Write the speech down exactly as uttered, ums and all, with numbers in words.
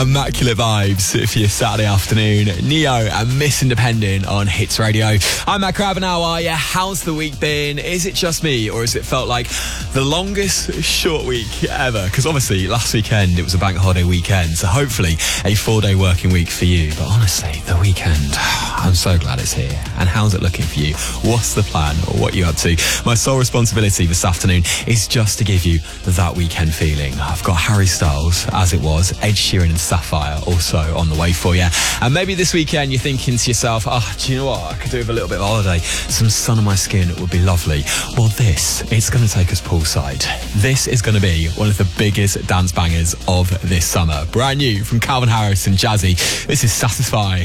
immaculate vibes for your Saturday afternoon. Neo and Miss Independent on Hits Radio. I'm Matt Craven. How are you? How's the week been? Is it just me, or has it felt like the longest short week ever? Because obviously last weekend it was a bank holiday weekend, so hopefully a four-day working week for you. But honestly, the weekend, I'm so glad it's here. And how's it looking for you? What's the plan, or what you up to? My sole responsibility this afternoon is just to give you that weekend feeling. I've got Harry Styles, As It Was, Ed Sheeran and Sapphire also on the way for you. And maybe this weekend you're thinking to yourself, oh, do you know what? I could do with a little bit of holiday. Some sun on my skin would be lovely. Well, this, it's going to take us poolside. This is going to be one of the biggest dance bangers of this summer. Brand new from Calvin Harris and Jazzy. This is Satisfy.